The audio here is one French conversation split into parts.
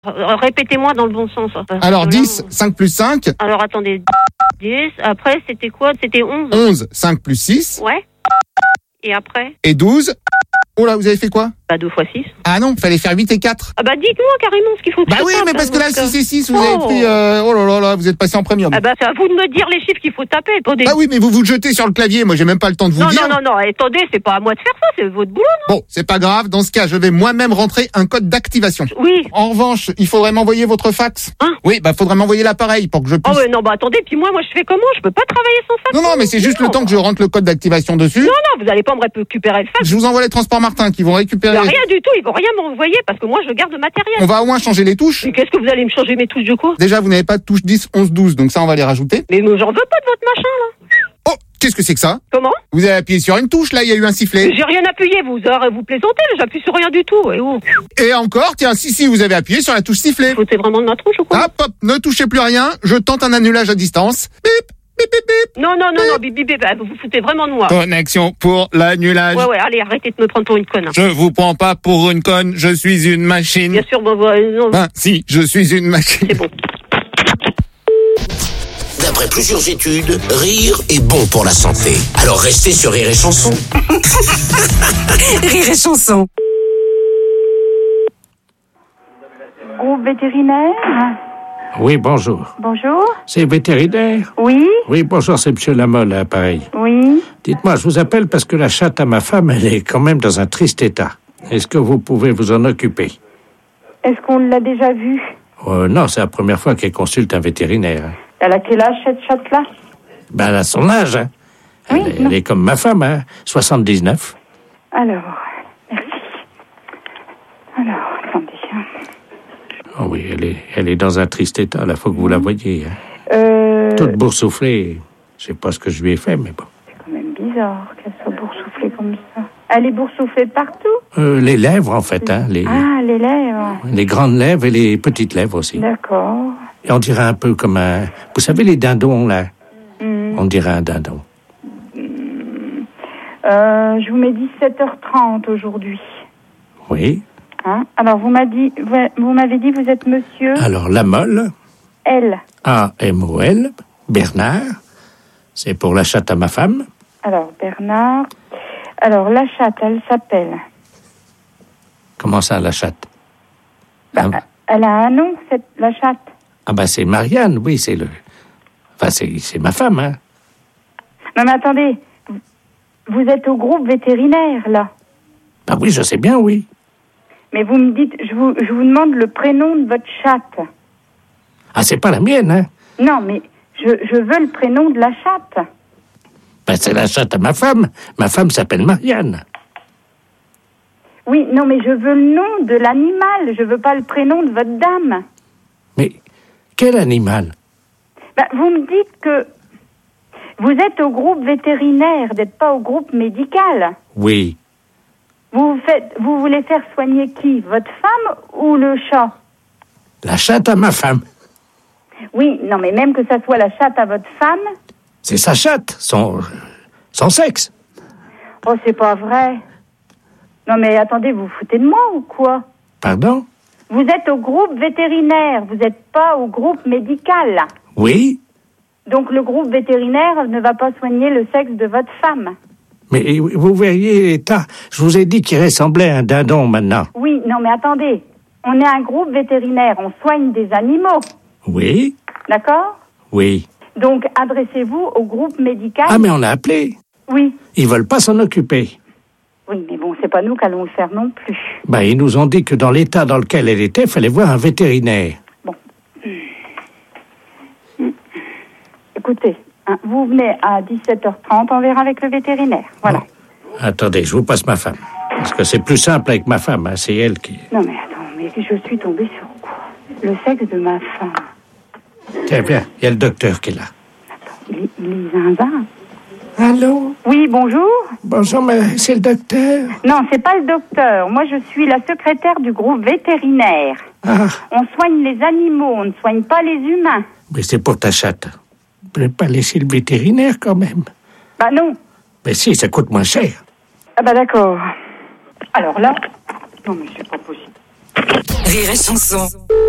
Répétez-moi dans le bon sens. Alors 10, 5 plus 5. Alors attendez, 10, après c'était quoi? C'était 11. 11, 5 plus 6. Ouais. Et après? Et 12. Oh là, vous avez fait quoi? Bah 2 fois 6. Ah non, fallait faire 8 et 4. Ah bah dites-moi carrément ce qu'il faut que Bah je oui, tape, mais parce que là, dans ce 6 et 6, vous cas. avez pris... oh là là là, vous êtes passé en premium. Ah bah c'est à vous de me dire les chiffres qu'il faut taper. Attendez. Bah oui, mais vous vous jetez sur le clavier, moi j'ai même pas le temps de vous non, dire. non, attendez, c'est pas à moi de faire ça, c'est votre boulot, non? Bon, c'est pas grave, dans ce cas, je vais moi-même rentrer un code d'activation. Oui. En revanche, il faudrait m'envoyer votre fax. Hein? Oui, bah faudrait m'envoyer l'appareil pour que je Ah puisse... ouais, non, bah attendez, puis moi je fais comment? Je peux pas travailler sans fax. Non, mais c'est juste le temps que je rentre le code d'activation dessus. Non, vous allez pas me récupérer le fax. Je vous envoie les transports Martin qui vont récupérer... Rien du tout, ils vont rien m'envoyer parce que moi je garde le matériel. On va au moins changer les touches. Mais qu'est-ce que vous allez me changer mes touches de quoi? Déjà, vous n'avez pas de touche 10, 11, 12, donc ça, on va les rajouter. Mais j'en veux pas de votre machin là. Oh, qu'est-ce que c'est que ça? Comment? Vous avez appuyé sur une touche, là, il y a eu un sifflet. J'ai rien appuyé, vous plaisantez, j'appuie sur rien du tout. Et encore, tiens, si, vous avez appuyé sur la touche sifflet. Vous foutez vraiment de ma tronche ou quoi? Hop, ne touchez plus rien, je tente un annulage à distance. Bip, bip, bip, bip. Non, bip, vous vous foutez vraiment de moi. Connexion pour l'annulage. Ouais, allez, arrêtez de me prendre pour une conne. Je vous prends pas pour une conne, je suis une machine. Bien sûr, non. Ben, si, je suis une machine. C'est bon. D'après plusieurs études, rire est bon pour la santé. Alors restez sur Rire et Chanson. Rire et Chanson. Groupe vétérinaire. Oui, bonjour. Bonjour. C'est vétérinaire? Oui. Oui, bonjour, c'est monsieur Lamolle, à Paris. Oui. Dites-moi, je vous appelle parce que la chatte à ma femme, elle est quand même dans un triste état. Est-ce que vous pouvez vous en occuper? Est-ce qu'on l'a déjà vue? Non, c'est la première fois qu'elle consulte un vétérinaire. Elle a quel âge, cette chatte-là? Ben, elle a son âge, hein. Oui, Elle est comme ma femme, hein. 79. Alors, merci. Alors, attendez. Oh oui, elle est dans un triste état, là, faut que vous la voyiez, hein. Toute boursouflée. Je sais pas ce que je lui ai fait, mais bon. C'est quand même bizarre qu'elle soit boursouflée comme ça. Elle est boursouflée partout? Les lèvres, en fait, hein. Ah, les lèvres. Les grandes lèvres et les petites lèvres aussi. D'accord. Et on dirait un peu comme un... Vous savez, les dindons, là? On dirait un dindon. Je vous mets 17h30 aujourd'hui. Oui. Hein? Alors, vous m'avez dit, vous êtes monsieur? Alors, Lamolle. L. A-M-O-L. Bernard. C'est pour la chatte à ma femme. Alors, Bernard. Alors, la chatte, elle s'appelle... Comment ça, la chatte? Elle a un nom, la chatte. Ah ben, c'est Marianne, oui, c'est le... Enfin, c'est ma femme, hein. Non, mais attendez. Vous êtes au groupe vétérinaire, là. Ben oui, je sais bien, oui. Mais vous me dites... Je vous demande le prénom de votre chatte. Ah, c'est pas la mienne, hein. Non, mais je veux le prénom de la chatte. Ben, c'est la chatte à ma femme. Ma femme s'appelle Marianne. Oui, non, mais je veux le nom de l'animal. Je veux pas le prénom de votre dame. Mais quel animal? Ben, vous me dites que vous êtes au groupe vétérinaire, vous n'êtes pas au groupe médical. Oui. Vous voulez faire soigner qui? Votre femme ou le chat? La chatte à ma femme. Oui, non, mais même que ça soit la chatte à votre femme... C'est sa chatte, son sexe. Oh, c'est pas vrai. Non, mais attendez, vous vous foutez de moi ou quoi? Pardon? Vous êtes au groupe vétérinaire, vous n'êtes pas au groupe médical. Oui. Donc le groupe vétérinaire ne va pas soigner le sexe de votre femme. Mais vous verriez l'état. Je vous ai dit qu'il ressemblait à un dindon maintenant. Oui, non, mais attendez. On est un groupe vétérinaire, on soigne des animaux. Oui. D'accord? Oui. Donc adressez-vous au groupe médical. Ah, mais on a appelé. Oui. Ils veulent pas s'en occuper. Oui, mais bon, c'est pas nous qui allons le faire non plus. Ben, ils nous ont dit que dans l'état dans lequel elle était, il fallait voir un vétérinaire. Bon. Écoutez, vous venez à 17h30, on verra avec le vétérinaire. Voilà. Bon. Attendez, je vous passe ma femme. Parce que c'est plus simple avec ma femme, hein, c'est elle qui... Non, mais attends, mais je suis tombée sur quoi? Le sexe de ma femme. Tiens, viens, il y a le docteur qui est là. Attends, il est zinzin. Allô? Oui, bonjour. Bonjour, mais c'est le docteur? Non, c'est pas le docteur. Moi, je suis la secrétaire du groupe vétérinaire. Ah. On soigne les animaux, on ne soigne pas les humains. Mais c'est pour ta chatte. Vous ne pouvez pas laisser le vétérinaire, quand même? Bah non. Mais si, ça coûte moins cher. Ah bah d'accord. Alors là... Non, mais c'est pas possible. Rire et chanson.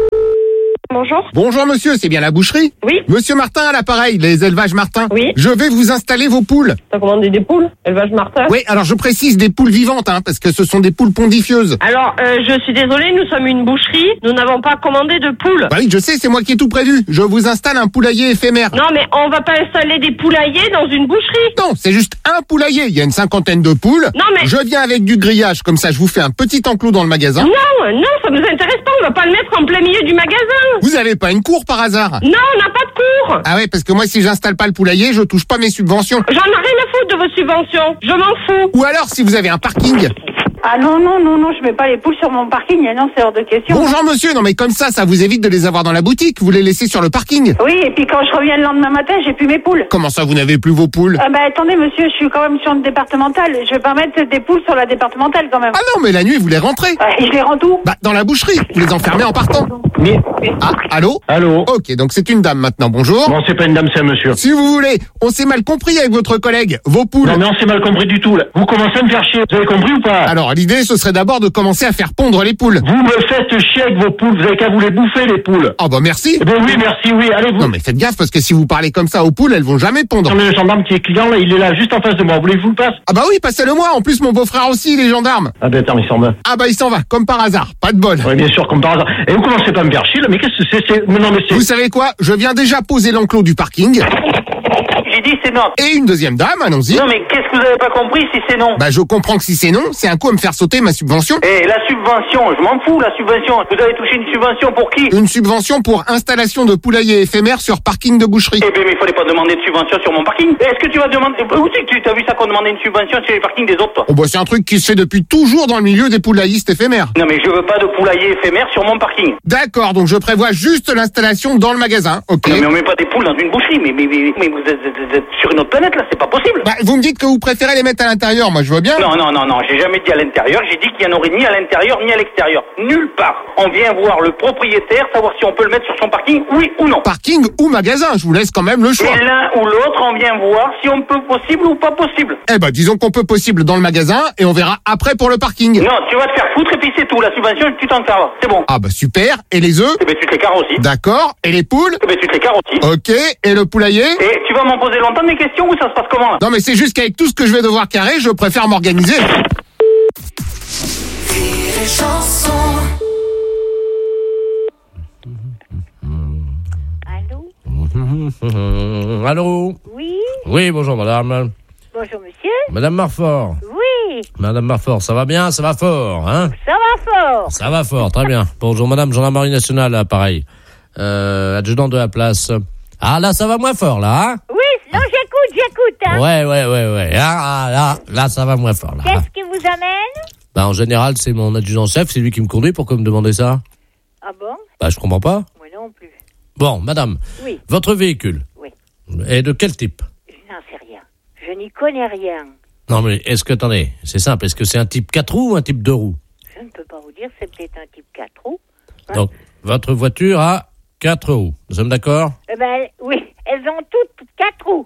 Bonjour. Bonjour monsieur, c'est bien la boucherie? Oui. Monsieur Martin à l'appareil, les élevages Martin. Oui. Je vais vous installer vos poules. T'as commandé des poules? Élevage Martin? Oui, alors je précise des poules vivantes, parce que ce sont des poules pondifieuses. Alors, je suis désolée, nous sommes une boucherie, nous n'avons pas commandé de poules. Bah oui, je sais, c'est moi qui ai tout prévu. Je vous installe un poulailler éphémère. Non, mais on va pas installer des poulaillers dans une boucherie. Non, c'est juste un poulailler. Il y a une 50aine de poules. Non, mais... Je viens avec du grillage, comme ça je vous fais un petit enclos dans le magasin. Non, ça nous intéresse pas, on va pas le mettre en plein milieu du magasin. Vous avez pas une cour par hasard? Non, on n'a pas de cour. Ah ouais, parce que moi si j'installe pas le poulailler, je touche pas mes subventions. J'en ai rien à foutre de vos subventions, je m'en fous. Ou alors si vous avez un parking. Ah non, je mets pas les poules sur mon parking, non, c'est hors de question. Bonjour monsieur, non mais comme ça vous évite de les avoir dans la boutique, vous les laissez sur le parking. Oui, et puis quand je reviens le lendemain matin, j'ai plus mes poules. Comment ça vous n'avez plus vos poules? Attendez monsieur, je suis quand même sur une départementale, je vais pas mettre des poules sur la départementale quand même. Ah non, mais la nuit vous les rentrez. Et je les rends où? Bah dans la boucherie, vous les enfermez en partant. Mais... Ah, allô? Allô? Ok, donc c'est une dame maintenant, bonjour. Non, c'est pas une dame, c'est un monsieur. Si vous voulez, on s'est mal compris avec votre collègue, vos poules. Non, mais on s'est mal compris du tout, là. Vous commencez à me faire chier, vous avez compris ou pas? Alors l'idée ce serait d'abord de commencer à faire pondre les poules. Vous me faites chier avec vos poules, vous avez qu'à vous les bouffer, les poules. Ah bah merci. Eh ben oui, merci, oui, allez vous. Non mais faites gaffe parce que si vous parlez comme ça aux poules, elles vont jamais pondre. Non mais le gendarme qui est client, là, il est là, juste en face de moi, vous voulez que je vous le passe? Ah bah oui, passez-le moi, en plus mon beau-frère aussi, il est gendarme. Ah ben attends, il s'en va. Ah bah il s'en va, comme par hasard, pas de bol. Oui, bien sûr, comme par hasard. Et vous commencez pas à me faire chier, là, mais qu'est-ce que c'est? Non, mais c'est... Vous savez quoi? Je viens déjà poser l'enclos du parking. J'ai dit c'est non. Et une deuxième dame, allons-y. Non mais qu'est-ce que vous avez pas compris si c'est non? Bah je comprends que si c'est non, c'est un coup à me faire sauter ma subvention. Eh, la subvention, je m'en fous, la subvention. Vous avez touché une subvention pour qui? Une subvention pour installation de poulailler éphémère sur parking de boucherie. Eh ben mais il fallait pas demander de subvention sur mon parking. Est-ce que tu vas demander... Où c'est que tu as vu ça qu'on demandait une subvention sur les parkings des autres, toi? Oh bah c'est un truc qui se fait depuis toujours dans le milieu des poulaillistes éphémères. Non mais je veux pas de poulailler éphémère sur mon parking. D'accord, donc je prévois juste l'installation dans le magasin, ok. Non mais on met pas des poules dans une boucherie, mais vous êtes sur une autre planète là, c'est pas possible. Bah vous me dites que vous préférez les mettre à l'intérieur, moi je veux bien. Non, j'ai jamais dit à l'intérieur, j'ai dit qu'il y en aurait ni à l'intérieur ni à l'extérieur. Nulle part. On vient voir le propriétaire, savoir si on peut le mettre sur son parking, oui ou non. Parking ou magasin, je vous laisse quand même le choix. Et l'un ou l'autre, on vient voir si on peut possible ou pas possible. Eh ben disons qu'on peut possible dans le magasin et on verra après pour le parking. Non, tu vas te faire foutre et puis c'est tout. La subvention, tu t'en carres, c'est bon. Ah bah super, et les œufs? Eh ben tu te les carres aussi. D'accord, et les poules? Eh ben tu te les carres aussi. Ok, et le poulailler? Et tu vas m'en poser longtemps des questions ou ça se passe comment là? Non mais c'est juste qu'avec tout ce que je vais devoir carrer, je préfère m'organiser. Allô? Allô? Oui? Oui, bonjour madame. Bonjour monsieur? Madame Marfort. Oui? Madame Marfort, ça va bien? Ça va fort, hein? Ça va fort? Ça va fort, très bien. Bonjour madame, gendarmerie nationale, là, pareil. Adjudant de la place. Ah là, ça va moins fort, là, hein? Oui, non, j'écoute, hein? Ouais. Ah, là, ça va moins fort, là. Qu'est-ce qui vous amène? Bah, en général, c'est mon adjudant-chef, c'est lui qui me conduit. Pourquoi me demander ça? Ah bon? Bah, je comprends pas. Moi non plus. Bon, madame. Oui. Votre véhicule? Oui. Est de quel type? Je n'en sais rien. Je n'y connais rien. Non, mais attendez, c'est simple. Est-ce que c'est un type 4 roues ou un type 2 roues? Je ne peux pas vous dire, c'est peut-être un type 4 roues. Hein? Donc, votre voiture a 4 roues. Nous sommes d'accord? Eh ben, oui. Elles ont toutes 4 roues.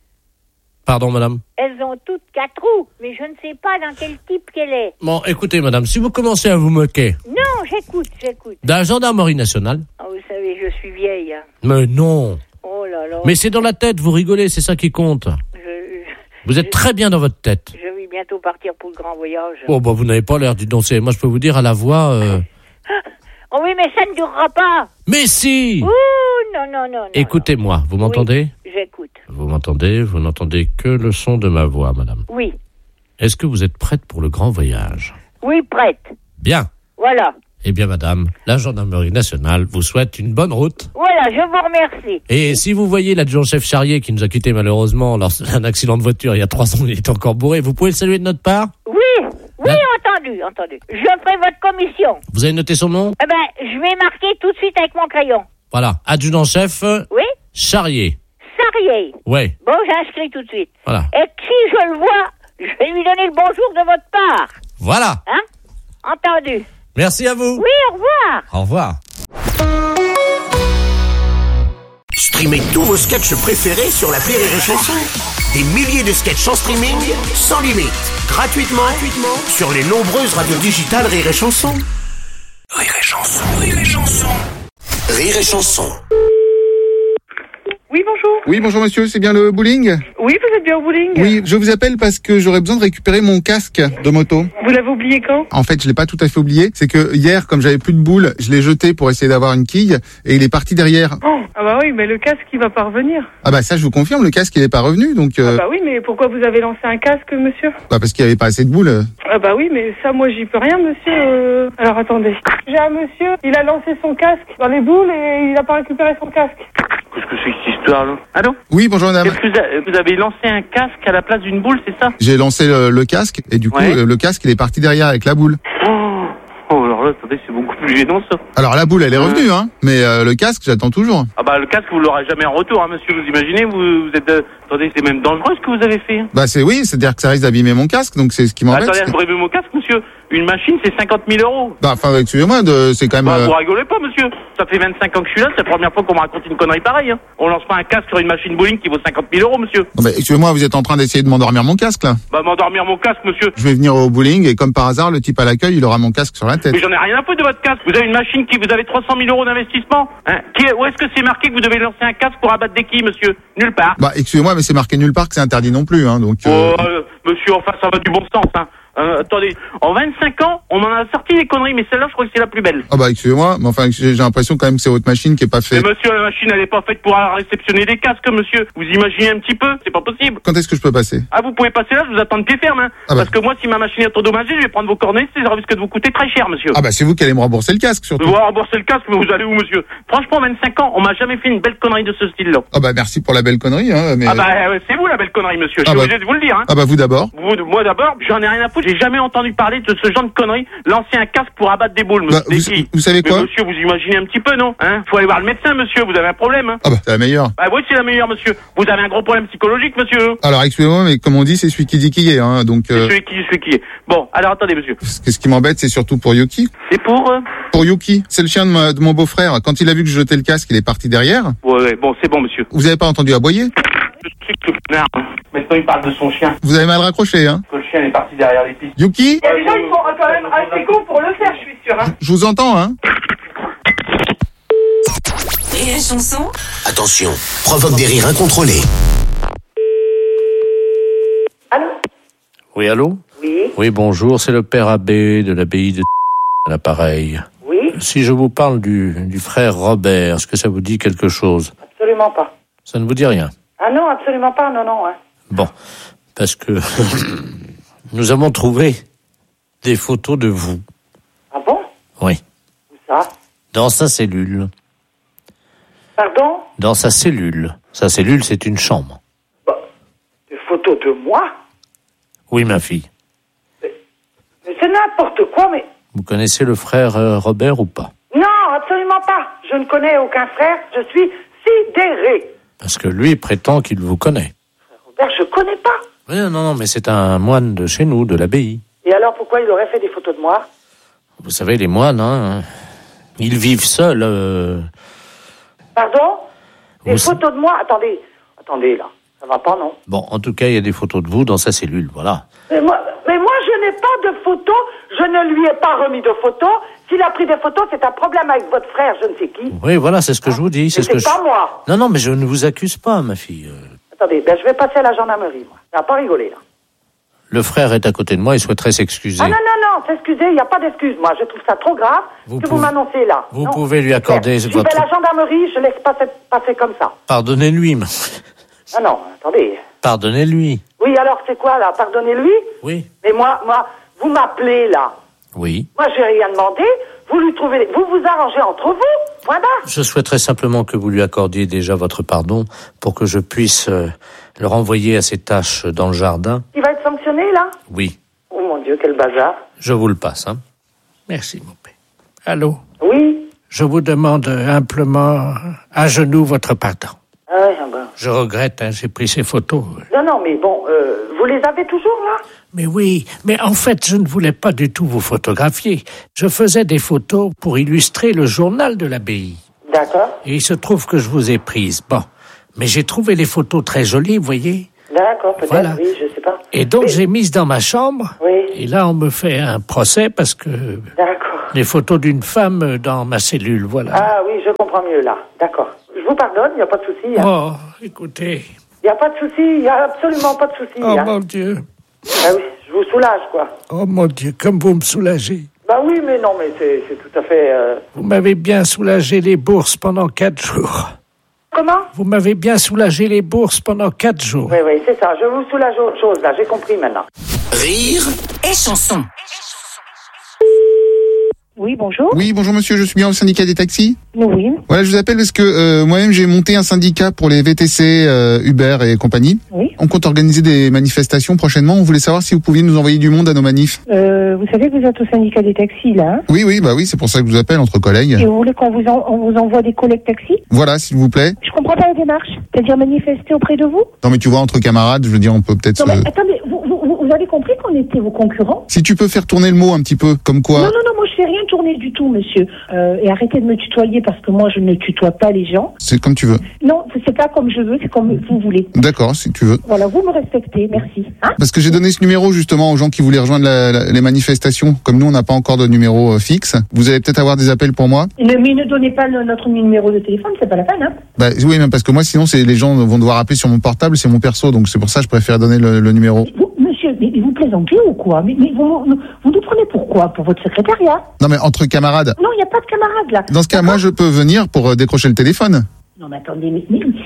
Pardon, madame? Elles ont toutes 4 roues, mais je ne sais pas dans quel type qu'elle est. Bon, écoutez, madame, si vous commencez à vous moquer... Non, j'écoute. De la gendarmerie nationale? Ah, vous savez, je suis vieille. Hein. Mais non. Oh là là. Mais c'est dans la tête, vous rigolez, c'est ça qui compte. Vous êtes très bien dans votre tête. Je vais bientôt partir pour le grand voyage. Oh, bah, vous n'avez pas l'air du danser. Moi, je peux vous dire à la voix... Oh oui, mais ça ne durera pas. Mais si. Ouh, non. Écoutez-moi, vous m'entendez? Oui, j'écoute. Vous m'entendez? Vous n'entendez que le son de ma voix, madame. Oui. Est-ce que vous êtes prête pour le grand voyage? Oui, prête. Bien. Voilà. Eh bien, madame, la gendarmerie nationale vous souhaite une bonne route. Voilà, je vous remercie. Et si vous voyez l'adjudant-chef Charrier qui nous a quittés malheureusement lors d'un accident de voiture il y a 3 ans, il est encore bourré, vous pouvez le saluer de notre part? Oui, entendu. Je ferai votre commission. Vous avez noté son nom? Eh ben, je vais marquer tout de suite avec mon crayon. Voilà, adjudant-chef Oui? Charrier. Sarrier. Ouais. Bon, j'inscris tout de suite. Voilà. Et si je le vois, je vais lui donner le bonjour de votre part. Voilà. Hein? Entendu. Merci à vous. Oui, au revoir. Au revoir. Streamez tous vos sketchs préférés sur l'appli Rire et Chanson. Des milliers de sketchs en streaming, sans limite, gratuitement sur les nombreuses radios digitales Rire et Chanson. Rire et chanson. Rire et chanson. Rire et chanson. Oui, bonjour. Oui, bonjour monsieur, c'est bien le bowling? Oui, vous êtes bien au bowling? Oui, je vous appelle parce que j'aurais besoin de récupérer mon casque de moto. Vous l'avez oublié quand? En fait, je l'ai pas tout à fait oublié. C'est que hier, comme j'avais plus de boules, je l'ai jeté pour essayer d'avoir une quille et il est parti derrière. Oh, ah bah oui, mais le casque, il va pas revenir. Ah bah ça, je vous confirme, le casque, il est pas revenu, donc... Ah bah oui, mais pourquoi vous avez lancé un casque, monsieur? Bah parce qu'il y avait pas assez de boules. Ah bah oui, mais ça, moi, j'y peux rien, monsieur. Alors, attendez. J'ai un monsieur, il a lancé son casque dans les boules et il a pas récupéré son casque. Qu'est-ce que c'est que cette histoire, là? Allô? Oui, bonjour madame. Est-ce que vous avez lancé un casque à la place d'une boule, c'est ça? J'ai lancé le casque et du coup, Ouais. le casque, il est parti derrière avec la boule. Oh, alors là, attendez, c'est beaucoup plus gênant, ça. Alors la boule, elle est revenue, hein, mais le casque, j'attends toujours. Ah bah, le casque, vous l'aurez jamais en retour, hein, monsieur. Vous imaginez, vous êtes... attendez, c'est même dangereux, ce que vous avez fait. Hein. Bah c'est-à-dire que ça risque d'abîmer mon casque, donc c'est ce qui m'embête. Attendez, vous mon casque, monsieur. Une machine, c'est 50 000 €. Bah enfin, excusez-moi, c'est quand même... Bah, vous rigolez pas, monsieur. Ça fait 25 ans que je suis là, c'est la première fois qu'on me raconte une connerie pareille. Hein. On lance pas un casque sur une machine bowling qui vaut 50 000 €, monsieur. Non, mais excusez-moi, vous êtes en train d'essayer de m'endormir mon casque, là. Bah, m'endormir mon casque, monsieur. Je vais venir au bowling et comme par hasard, le type à l'accueil, il aura mon casque sur la tête. Mais j'en ai rien à foutre de votre casque. Vous avez une machine vous avez 300 000 € d'investissement. Hein. Où est-ce que c'est marqué que vous devez lancer un casque pour abattre des quilles, monsieur? Nulle part. Bah excusez-moi, mais c'est marqué nulle part que c'est interdit non plus, hein, donc... Monsieur, enfin, ça va du bon sens, hein. Attendez, en 25 ans, on en a sorti des conneries, mais celle-là, je crois que c'est la plus belle. Ah bah excusez-moi, mais enfin j'ai l'impression quand même que c'est votre machine qui est pas faite. Mais monsieur, la machine, elle est pas faite pour réceptionner des casques, monsieur. Vous imaginez un petit peu? C'est pas possible. Quand est-ce que je peux passer? Ah, vous pouvez passer là, je vous attends de pied ferme, hein. Ah bah. Parce que moi, si ma machine est endommagée, je vais prendre vos coordonnées, ça risque de vous coûter très cher, monsieur. Ah bah c'est vous qui allez me rembourser le casque surtout. Vous allez rembourser le casque, mais vous allez où, monsieur? Franchement, 25 ans, on m'a jamais fait une belle connerie de ce style-là. Ah bah merci pour la belle connerie, hein, mais... Ah bah, c'est vous la belle connerie, monsieur. Je suis obligé de vous le dire, hein. Ah bah vous d'abord. Moi d'abord, j'en ai rien à foutre. J'ai jamais entendu parler de ce genre de conneries. Lancer un casque pour abattre des boules, monsieur. Bah, vous savez quoi? Mais monsieur, vous imaginez un petit peu, non? Hein? Faut aller voir le médecin, monsieur. Vous avez un problème, hein? Ah bah c'est la meilleure. Bah oui, c'est la meilleure, monsieur. Vous avez un gros problème psychologique, monsieur. Alors excusez-moi, mais comme on dit, c'est celui qui dit qui est, hein, donc... C'est celui qui est. Bon, alors attendez, monsieur. Ce qui m'embête, c'est surtout pour Yuki. C'est pour... Pour Yuki, c'est le chien de mon beau-frère. Quand il a vu que je jetais le casque, il est parti derrière. Ouais, bon, c'est bon, monsieur. Vous avez pas entendu aboyer? Maintenant, il parle de son chien. Vous avez mal raccroché, hein? Que le chien est parti derrière les pistes. Yuki? Il y a des gens qui sont quand même assez cons pour le faire, je suis sûr, hein. Je vous entends, hein? Et la chanson? Attention, provoque des rires incontrôlés. Allô? Oui, allô? Oui. Oui, bonjour, c'est le père abbé de l'abbaye de à l'appareil. Oui. Si je vous parle du frère Robert, est-ce que ça vous dit quelque chose? Absolument pas. Ça ne vous dit rien? Ah non, absolument pas, non, hein. Bon, parce que nous avons trouvé des photos de vous. Ah bon? Oui. Où ça? Dans sa cellule. Pardon? Dans sa cellule. Sa cellule, c'est une chambre. Bah, des photos de moi? Oui, ma fille. Mais c'est n'importe quoi, mais... Vous connaissez le frère Robert ou pas? Non, absolument pas. Je ne connais aucun frère, je suis sidérée. Parce que lui prétend qu'il vous connaît. Robert, je connais pas. Oui, non, mais c'est un moine de chez nous, de l'abbaye. Et alors, pourquoi il aurait fait des photos de moi? Vous savez, les moines, hein, ils vivent seuls. Pardon? Des Vous- photos de moi? Attendez, là. Ça va pas, non? Bon, en tout cas, il y a des photos de vous dans sa cellule, voilà. Mais moi, je n'ai pas de photos. Je ne lui ai pas remis de photos. S'il a pris des photos, c'est un problème avec votre frère, je ne sais qui. Oui, voilà, c'est ce que je vous dis. Mais C'est ce que pas moi. Non, mais je ne vous accuse pas, ma fille. Attendez, je vais passer à la gendarmerie, moi. Ça va pas rigoler, là. Le frère est à côté de moi, il souhaiterait s'excuser. Ah non, s'excusez, il n'y a pas d'excuse, moi. Je trouve ça trop grave Vous que pouvez- vous m'annoncez là. vous Non. pouvez lui accorder Je votre- vais à la gendarmerie, je laisse pas passer comme ça. Pardonnez-lui, Ah non, attendez. pardonnez-lui. Oui, alors c'est quoi, là? Pardonnez-lui? Oui. Mais moi, vous m'appelez, là. Oui. Moi, j'ai rien demandé. Vous lui trouvez... Vous vous arrangez entre vous. Point barre. Je souhaiterais simplement que vous lui accordiez déjà votre pardon pour que je puisse le renvoyer à ses tâches dans le jardin. Il va être sanctionné, là? Oui. Oh mon Dieu, quel bazar. Je vous le passe, hein. Merci, mon père. Allô? Oui? Je vous demande humblement, à genoux, votre pardon. Ah oui, ben. Je regrette, hein, j'ai pris ces photos. Non, mais bon, vous les avez toujours, là? Mais oui, mais en fait, je ne voulais pas du tout vous photographier. Je faisais des photos pour illustrer le journal de l'abbaye. D'accord. Et il se trouve que je vous ai prise. Bon, mais j'ai trouvé les photos très jolies, vous voyez. D'accord, peut-être, Voilà. oui, je sais pas. Et donc, Mais- j'ai mise dans ma chambre. Oui. Et là, on me fait un procès parce que... D'accord. Des photos d'une femme dans ma cellule, voilà. Ah oui, je comprends mieux là. D'accord. Je vous pardonne, il n'y a pas de souci. Hein. Oh, écoutez. Il n'y a pas de souci, il n'y a absolument pas de souci. Oh hein. mon Dieu. Ah oui, je vous soulage, quoi. Oh mon Dieu, comme vous me soulagez. Bah oui, mais non, mais c'est tout à fait... Vous m'avez bien soulagé les bourses pendant 4 jours. Comment? Vous m'avez bien soulagé les bourses pendant 4 jours. Oui, c'est ça. Je vous soulage autre chose, là. J'ai compris maintenant. Rire et chanson. Oui, bonjour. Oui, bonjour monsieur, je suis bien au syndicat des taxis. Oui. Voilà, je vous appelle parce que moi-même j'ai monté un syndicat pour les VTC, Uber et compagnie. Oui. On compte organiser des manifestations prochainement. On voulait savoir si vous pouviez nous envoyer du monde à nos manifs. Vous savez que vous êtes au syndicat des taxis, là. Hein? Oui, c'est pour ça que je vous appelle entre collègues. Et vous voulez qu'on vous, on vous envoie des collègues taxis? Voilà, s'il vous plaît. Je comprends pas la démarche. C'est-à-dire manifester auprès de vous? Non mais tu vois, entre camarades, je veux dire, on peut peut-être... Non mais attendez, vous avez compris qu'on était vos concurrents? Si tu peux faire tourner le mot un petit peu, comme quoi... Non, moi je fais rien tourner du tout, monsieur. Et arrêtez de me tutoyer parce que moi je ne tutoie pas les gens. C'est comme tu veux. Non, c'est pas comme je veux, c'est comme vous voulez. D'accord, si tu veux. Voilà, vous me respectez, merci. Hein? Parce que j'ai donné ce numéro justement aux gens qui voulaient rejoindre les manifestations. Comme nous, on n'a pas encore de numéro fixe. Vous allez peut-être avoir des appels pour moi. Mais ne donnez pas notre numéro de téléphone, c'est pas la peine, hein? Bah oui, même parce que moi, sinon, les gens vont devoir appeler sur mon portable, c'est mon perso, donc c'est pour ça que je préfère donner le numéro. Monsieur, mais vous plaisantez ou quoi? Mais vous nous prenez pourquoi? Pour votre secrétariat? Non mais entre camarades. Non, il n'y a pas de camarades là. Dans ce cas, moi, je peux venir pour décrocher le téléphone. Non mais attendez, mais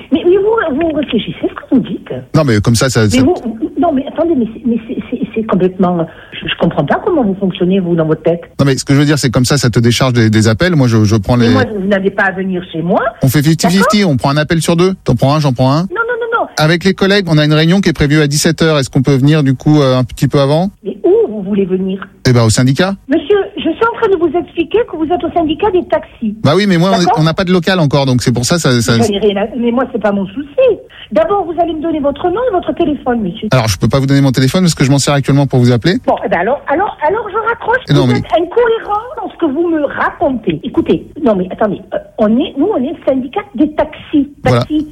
vous réfléchissez ce que vous dites. Non mais comme ça... Non mais attendez, mais c'est complètement... Je comprends pas comment vous fonctionnez, vous, dans votre tête. Non mais ce que je veux dire, c'est comme ça te décharge des appels. Moi, je prends les... Mais moi, vous n'avez pas à venir chez moi. On fait 50-50, on prend un appel sur 2. T'en prends un, j'en prends un. Non. Avec les collègues, on a une réunion qui est prévue à 17h. Est-ce qu'on peut venir, du coup, un petit peu avant? Mais où vous voulez venir? Eh ben, au syndicat. Monsieur, je suis en train de vous expliquer que vous êtes au syndicat des taxis. Bah oui, mais moi, on n'a pas de local encore, donc c'est pour ça... Mais moi, c'est pas mon souci. D'abord, vous allez me donner votre nom et votre téléphone, monsieur. Alors, je peux pas vous donner mon téléphone parce que je m'en sers actuellement pour vous appeler. Bon, eh ben alors, je raccroche. Vous êtes incohérent dans ce que vous me racontez. Écoutez, non mais attendez, on est le syndicat des taxis. Taxi,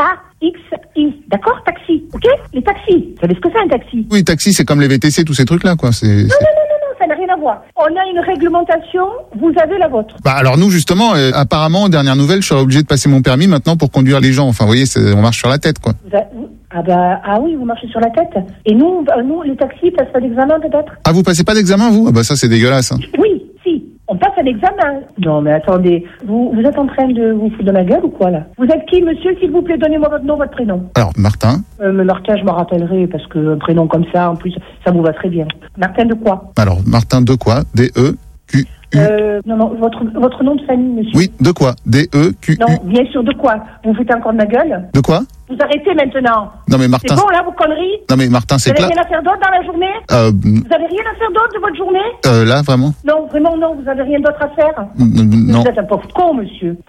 T-A-X-I. D'accord? Taxi, ok? Les taxis. Vous savez ce que c'est un taxi? Oui, taxi, c'est comme les VTC, tous ces trucs-là, quoi. Non, ça n'a rien à voir. On a une réglementation, vous avez la vôtre. Bah alors nous, justement, apparemment, dernière nouvelle, je serais obligé de passer mon permis maintenant pour conduire les gens. Enfin, vous voyez, on marche sur la tête, quoi. Ah oui, vous marchez sur la tête. Et nous les taxis, passent pas d'examen peut-être? Ah, vous passez pas d'examen, vous? Ah bah ça, c'est dégueulasse, hein. Oui, si. On passe un examen. Non, mais attendez. Vous êtes en train de vous foutre de ma gueule ou quoi, là? Vous êtes qui, monsieur? S'il vous plaît, donnez-moi votre nom, votre prénom. Alors, Martin. Mais Martin, je m'en rappellerai, parce que un prénom comme ça, en plus, ça vous va très bien. Martin de quoi? Alors, Martin de quoi? D-E-Q... Non, votre nom de famille, monsieur. Oui, de quoi? D-E-Q-U... Non, bien sûr, de quoi? Vous foutez encore de ma gueule? De quoi? Vous arrêtez maintenant. Non mais Martin... C'est bon là, vos conneries? Non mais Martin, c'est plat. Vous avez rien à faire d'autre dans la journée? Vous avez rien à faire d'autre de votre journée? Là, vraiment? Non, vraiment non, vous avez rien d'autre à faire? Non. Vous êtes un pauvre con, monsieur.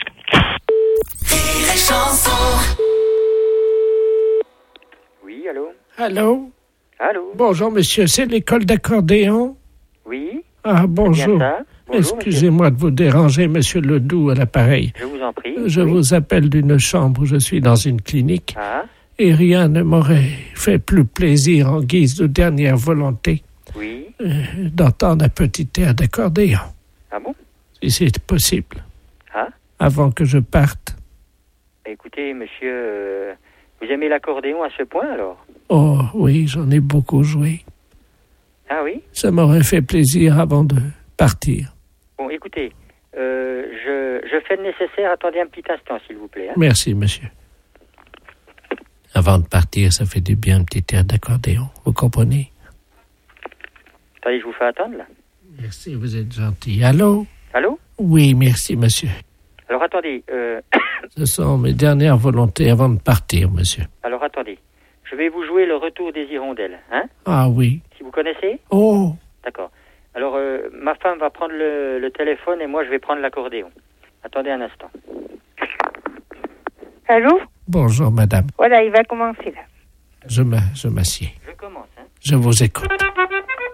Oui, allô? Allô? Allô? Bonjour monsieur, c'est l'école d'accordéon? Oui. Ah, bonjour. Bonjour, excusez-moi de vous déranger, monsieur Ledoux, à l'appareil. Je vous en prie. Je vous appelle d'une chambre où je suis dans une clinique. Ah. Et rien ne m'aurait fait plus plaisir en guise de dernière volonté. Oui. D'entendre un petit air d'accordéon. Ah bon? Si c'est possible. Ah. Avant que je parte. Écoutez, monsieur, vous aimez l'accordéon à ce point, alors? Oh, oui, j'en ai beaucoup joué. Ah oui? Ça m'aurait fait plaisir avant de partir. Bon, écoutez, je fais le nécessaire. Attendez un petit instant, s'il vous plaît. Hein? Merci, monsieur. Avant de partir, ça fait du bien un petit air d'accordéon. Vous comprenez? Attendez, je vous fais attendre, là. Merci, vous êtes gentil. Allô? Allô? Oui, merci, monsieur. Alors, attendez. Ce sont mes dernières volontés avant de partir, monsieur. Alors, attendez. Je vais vous jouer le retour des hirondelles, hein? Ah oui. Si vous connaissez? Oh! D'accord. Alors, ma femme va prendre le téléphone et moi, je vais prendre l'accordéon. Attendez un instant. Allô? Bonjour, madame. Voilà, il va commencer, là. Je m'assieds. Je commence, hein? Je vous écoute.